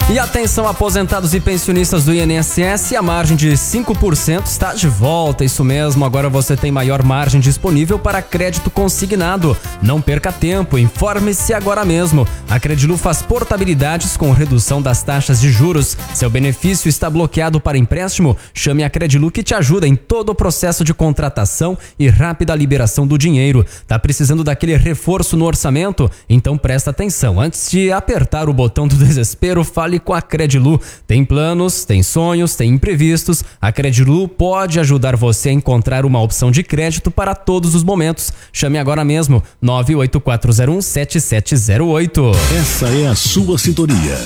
E atenção, aposentados e pensionistas do INSS, a margem de 5% está de volta. Isso mesmo, agora você tem maior margem disponível para crédito consignado. Não perca tempo, informe-se agora mesmo. A Credilu faz portabilidades com redução das taxas de juros. Seu benefício está bloqueado para empréstimo? Chame a Credilu que te ajuda em todo o processo de contratação e rápida liberação do dinheiro. Tá precisando daquele reforço no orçamento? Então presta atenção. Antes de apertar o botão do desespero, fale com a Credilu. Tem planos, tem sonhos, tem imprevistos. A Credilu pode ajudar você a encontrar uma opção de crédito para todos os momentos. Chame agora mesmo, 984017708. Essa é a sua sintonia.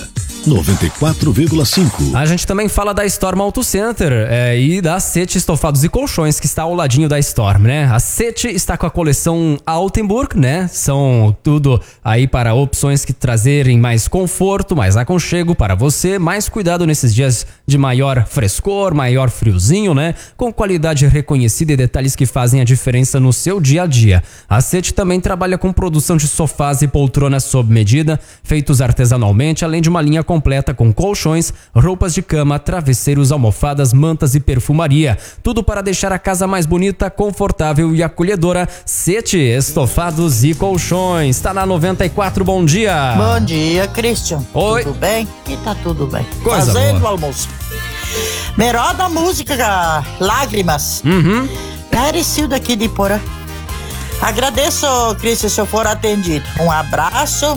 94,5. A gente também fala da Storm Auto Center e da Sete Estofados e Colchões, que está ao ladinho da Storm, né? A Sete está com a coleção Altenburg, né? São tudo aí para opções que trazerem mais conforto, mais aconchego para você, mais cuidado nesses dias de maior frescor, maior friozinho, né? Com qualidade reconhecida e detalhes que fazem a diferença no seu dia a dia. A Sete também trabalha com produção de sofás e poltronas sob medida, feitos artesanalmente, além de uma linha completa com colchões, roupas de cama, travesseiros, almofadas, mantas e perfumaria. Tudo para deixar a casa mais bonita, confortável e acolhedora. Sete Estofados e Colchões. Tá na 94, bom dia. Bom dia, Christian. Oi. Tudo bem? E tá tudo bem. Coisa Fazendo boa. almoço. Melhor da música Lágrimas. Parecido aqui de Porã. Agradeço, Christian, se eu for atendido. Um abraço